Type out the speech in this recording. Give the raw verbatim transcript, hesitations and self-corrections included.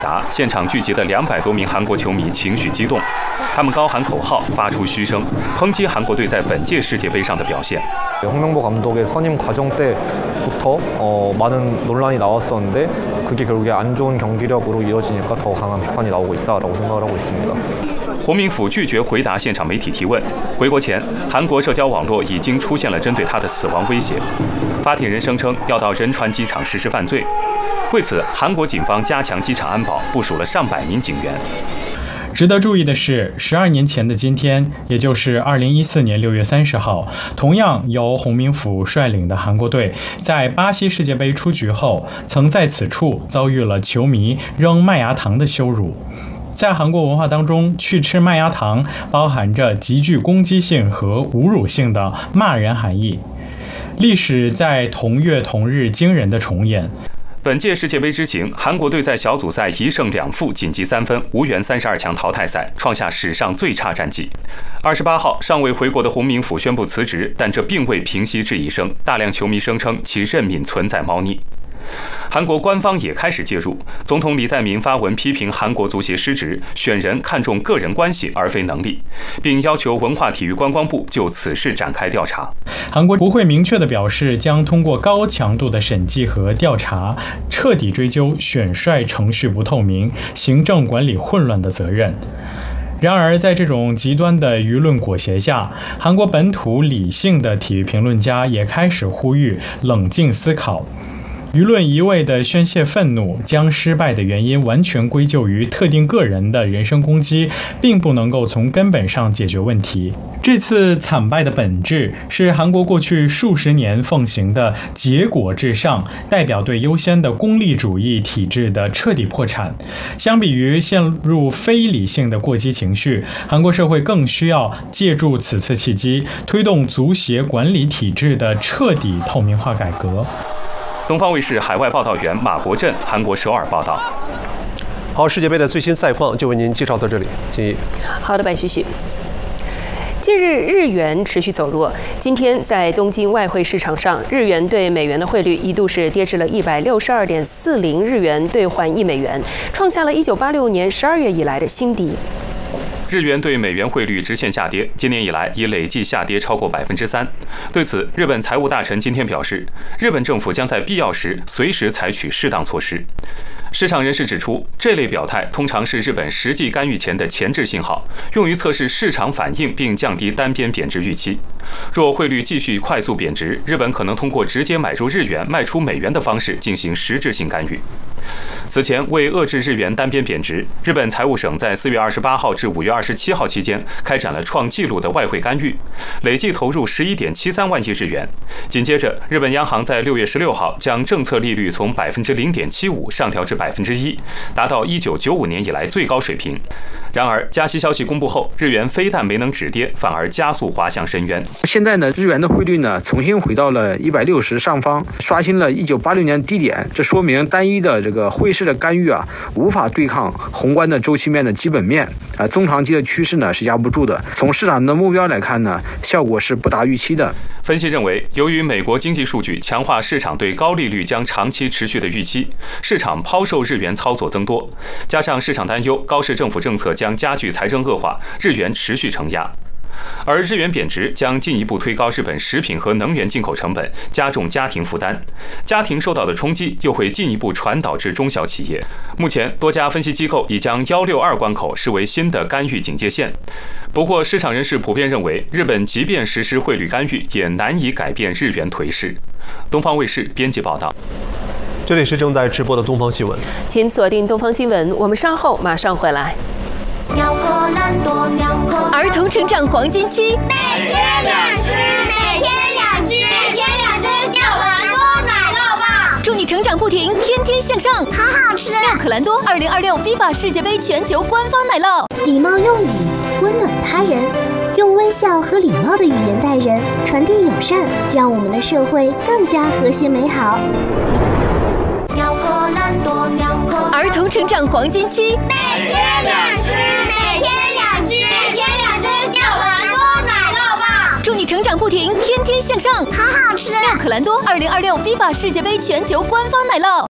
达现场聚集的两百多名韩国球迷情绪激动，他们高喊口号，发出嘘声，抨击韩国队在本届世界杯上的表现。 홍명보 감독의 선임 과정 때부터 어, 많은 논란이 나왔었는데 그게 결국에 안 좋은 경기력으로 이어지니까 더 강한 비판이 나오고 있다라고 생각을 하고 있습니다. 洪明甫拒绝回答现场媒体提问。回国前，韩国社交网络已经出现了针对他的死亡威胁。发帖人声称要到仁川机场实施犯罪。为此，韩国警方加强机场安保，部署了上百名警员。 值得注意的是，十二年前的今天，也就是二零一四年六月三十号，同样由洪明甫率领的韩国队，在巴西世界杯出局后，曾在此处遭遇了球迷扔麦芽糖的羞辱。在韩国文化当中，去吃麦芽糖包含着极具攻击性和侮辱性的骂人含义。历史在同月同日惊人的重演。 本届世界杯之行，韩国队在小组赛一胜两负，仅积三分，无缘三十二强淘汰赛，创下史上最差战绩。二十八号，尚未回国的洪明甫宣布辞职，但这并未平息质疑声。大量球迷声称其任命存在猫腻。 韩国官方也开始介入，总统李在明发文批评韩国足协失职，选人看重个人关系而非能力，并要求文化体育观光部就此事展开调查。 韩国不会明确地表示将通过高强度的审计和调查，彻底追究选帅程序不透明、行政管理混乱的责任。 然而，在这种极端的舆论裹挟下，韩国本土理性的体育评论家也开始呼吁冷静思考。 舆论一味地宣泄愤怒，将失败的原因完全归咎于特定个人的人身攻击，并不能够从根本上解决问题。这次惨败的本质是韩国过去数十年奉行的结果至上、代表队优先的功利主义体制的彻底破产。相比于陷入非理性的过激情绪，韩国社会更需要借助此次契机，推动足协管理体制的彻底透明化改革。 东方卫视海外报道员马国振，韩国首尔报道。 好，世界杯的最新赛况就为您介绍到这里，金怡。 好的，白旭旭。近日，日元持续走弱。今天在东京外汇市场上，日元对美元的汇率一度是跌至了一百六十二点四零日元兑换一美元，创下了一九八六年十二月以来的新低。 日元对美元汇率直线下跌，今年以来已累计下跌超过百分之三。对此，日本财务大臣今天表示，日本政府将在必要时随时采取适当措施。市场人士指出，这类表态通常是日本实际干预前的前置信号，用于测试市场反应并降低单边贬值预期。若汇率继续快速贬值，日本可能通过直接买入日元、卖出美元的方式进行实质性干预。 此前，为遏制日元单边贬值，日本财务省在四月二十八号至五月二十七号期间开展了创纪录的外汇干预，累计投入十一点七三万亿日元。紧接着，日本央行在六月十六号将政策利率从百分之零点七五上调至百分之一，达到一九九五年以来最高水平。然而，加息消息公布后，日元非但没能止跌，反而加速滑向深渊。 现在呢，日元的汇率呢重新回到了一百六十上方，刷新了一九八六年低点，这说明单一的这个汇市的干预啊，无法对抗宏观的周期面的基本面啊，中长期的趋势呢是压不住的。从市场的目标来看呢，效果是不达预期的。 分析认为，由于美国经济数据强化市场对高利率将长期持续的预期，市场抛售日元操作增多，加上市场担忧高市政府政策将加剧财政恶化，日元持续承压。 而日元贬值将进一步推高日本食品和能源进口成本，加重家庭负担。家庭受到的冲击又会进一步传导至中小企业。目前，多家分析机构已将一六二关口视为新的干预警戒线。不过，市场人士普遍认为，日本即便实施汇率干预，也难以改变日元颓势。东方卫视编辑报道。 这里是正在直播的东方新闻， 请锁定东方新闻，我们稍后马上回来。 儿童成长黄金期， 每天两只，每天两只，每天两只妙可蓝多奶酪棒， 祝你成长不停，天天向上， 好好吃。 妙可蓝多二零二六 FIFA 世界杯全球官方奶酪， 礼貌用语，温暖他人，用微笑和礼貌的语言待人，传递友善，让我们的社会更加和谐美好。 妙可蓝多，妙可儿童成长黄金期， 每天两只。 每天两只，每天两只妙可蓝多奶酪棒， 祝你成长不停，天天向上， 好好吃。 妙可蓝多二零二六 FIFA 世界杯全球官方奶酪。